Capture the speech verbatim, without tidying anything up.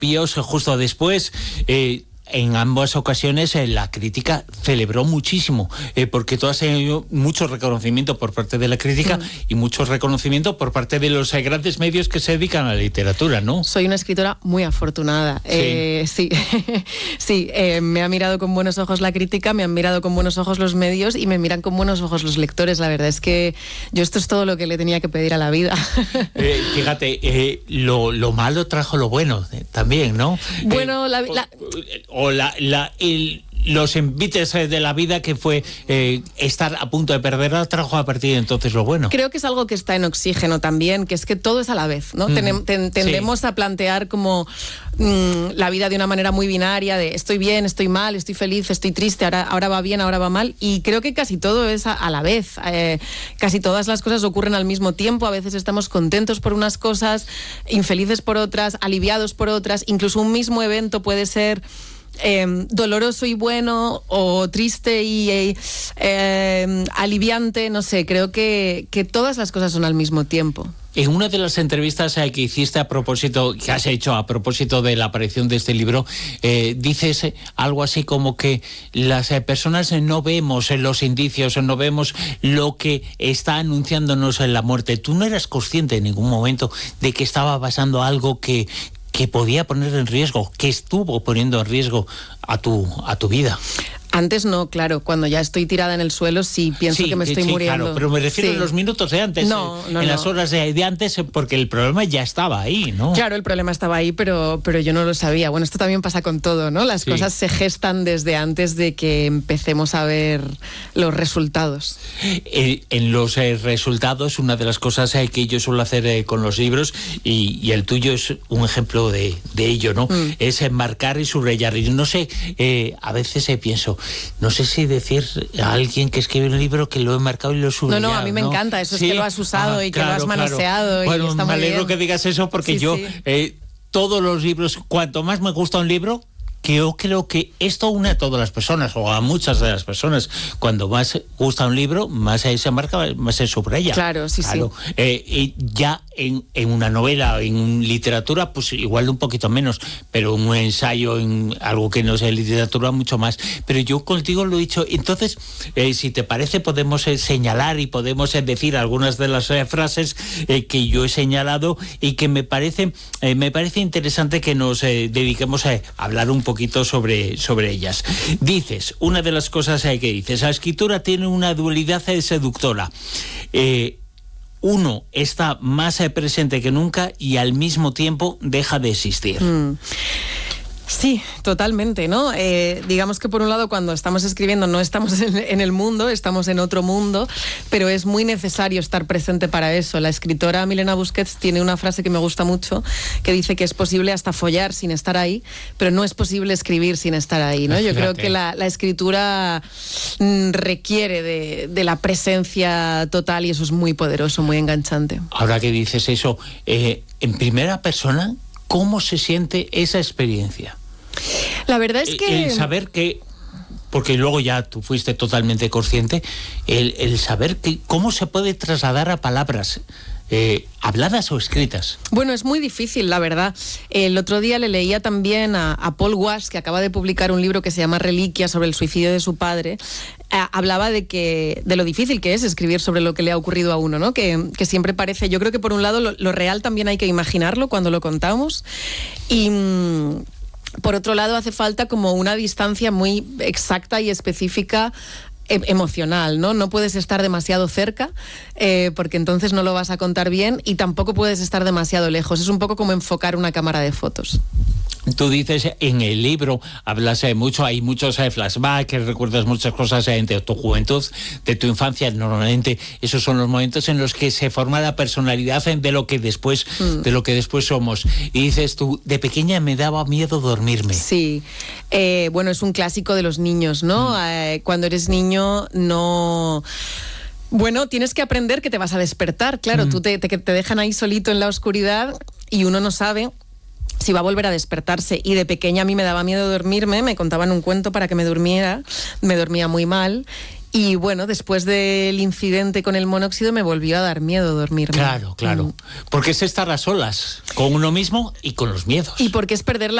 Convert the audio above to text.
Píos justo después. Eh, En ambas ocasiones eh, la crítica celebró muchísimo, eh, porque tú has tenido mucho reconocimiento por parte de la crítica mm. y mucho reconocimiento por parte de los eh, grandes medios que se dedican a la literatura, ¿no? Soy una escritora muy afortunada. Sí, eh, sí, sí eh, me ha mirado con buenos ojos la crítica, me han mirado con buenos ojos los medios y me miran con buenos ojos los lectores. La verdad es que yo esto es todo lo que le tenía que pedir a la vida. Eh, fíjate, eh, lo, lo malo trajo lo bueno eh, también, ¿no? Bueno, eh, la... la o la, la, el, los envites de la vida que fue eh, estar a punto de perderla, trajo a partir de entonces lo bueno. Creo que es algo que está en oxígeno también, que es que todo es a la vez, ¿no? Mm, Tenem, ten, tendemos sí. a plantear como mmm, la vida de una manera muy binaria, de estoy bien, estoy mal, estoy feliz, estoy triste, ahora, ahora va bien, ahora va mal, y creo que casi todo es a, a la vez. Eh, casi todas las cosas ocurren al mismo tiempo, a veces estamos contentos por unas cosas, infelices por otras, aliviados por otras, incluso un mismo evento puede ser Eh, doloroso y bueno, o triste y eh, eh, aliviante, no sé, creo que, que todas las cosas son al mismo tiempo. En una de las entrevistas eh, que hiciste a propósito, que has hecho a propósito de la aparición de este libro, eh, dices eh, algo así como que las eh, personas eh, no vemos eh, los indicios, no vemos lo que está anunciándonos en la muerte. Tú no eras consciente en ningún momento de que estaba pasando algo que que podía poner en riesgo, que estuvo poniendo en riesgo a tu, a tu vida. Antes no, claro, cuando ya estoy tirada en el suelo sí pienso sí, que me estoy sí, muriendo. Claro, pero me refiero sí. a los minutos de antes, no, eh, no, en no. las horas de, de antes, porque el problema ya estaba ahí, ¿no? Claro, el problema estaba ahí, pero, pero yo no lo sabía. Bueno, esto también pasa con todo, ¿no? Las sí. cosas se gestan desde antes de que empecemos a ver los resultados. Eh, en los eh, resultados, una de las cosas eh, que yo suelo hacer eh, con los libros, y, y el tuyo es un ejemplo de, de ello, ¿no? Mm. Es enmarcar y subrayar. Y no sé, eh, a veces eh, pienso, no sé si decir a alguien que escribe un libro que lo he marcado y lo he subrayado. No, no, a mí me ¿no? encanta, eso sí. es que lo has usado ah, y que claro, lo has manoseado. Claro. Y bueno, está me muy alegro bien. que digas eso porque sí, yo, sí. Eh, todos los libros, cuanto más me gusta un libro, que yo creo que esto une a todas las personas, o a muchas de las personas. Cuando más gusta un libro, más se marca, más se subraya. Claro, sí, claro. sí. Eh, y ya en, en una novela, en literatura, pues igual un poquito menos, pero un ensayo, en algo que no sea literatura, mucho más. Pero yo contigo lo he dicho. Entonces, eh, si te parece, podemos eh, señalar y podemos eh, decir algunas de las eh, frases eh, que yo he señalado y que me parece, eh, me parece interesante que nos eh, dediquemos a hablar un poco poquito sobre, sobre ellas. Dices, una de las cosas que dices, la escritura tiene una dualidad seductora. Eh, uno está más presente que nunca y al mismo tiempo deja de existir. Mm. Sí, totalmente, ¿no? Eh, digamos que por un lado cuando estamos escribiendo no estamos en, en el mundo, estamos en otro mundo, pero es muy necesario estar presente para eso. La escritora Milena Busquets tiene una frase que me gusta mucho, que dice que es posible hasta follar sin estar ahí, pero no es posible escribir sin estar ahí, ¿no? Yo creo que la, la escritura mm, requiere de, de la presencia total y eso es muy poderoso, muy enganchante. Ahora que dices eso, eh, en primera persona, ¿cómo se siente esa experiencia? La verdad es que... El saber que, porque luego ya tú fuiste totalmente consciente, el, el saber que cómo se puede trasladar a palabras, eh, habladas o escritas. Bueno, es muy difícil, la verdad. El otro día le leía también a, a Paul Wash, que acaba de publicar un libro que se llama Reliquia, sobre el suicidio de su padre. Eh, hablaba de que de lo difícil que es escribir sobre lo que le ha ocurrido a uno, ¿no? Que, que siempre parece, yo creo que por un lado lo, lo real también hay que imaginarlo cuando lo contamos y... Mmm, por otro lado, hace falta como una distancia muy exacta y específica e- emocional, ¿no? No puedes estar demasiado cerca eh, porque entonces no lo vas a contar bien y tampoco puedes estar demasiado lejos. Es un poco como enfocar una cámara de fotos. Tú dices en el libro, hablas eh, mucho, hay muchos eh, flashbacks, recuerdas muchas cosas eh, de tu juventud, de tu infancia. Normalmente esos son los momentos en los que se forma la personalidad eh, de lo que después, mm. de lo que después somos. Y dices tú, de pequeña me daba miedo dormirme. Sí, eh, bueno, es un clásico de los niños, ¿no? Mm. Eh, cuando eres niño no... Bueno, tienes que aprender que te vas a despertar, claro, mm. tú te, te, te dejan ahí solito en la oscuridad y uno no sabe si va a volver a despertarse. Y de pequeña a mí me daba miedo dormirme, me contaban un cuento para que me durmiera, me dormía muy mal Y bueno, después del incidente con el monóxido me volvió a dar miedo dormirme. Claro, claro. Mm. Porque es estar a solas con uno mismo y con los miedos. Y porque es perder la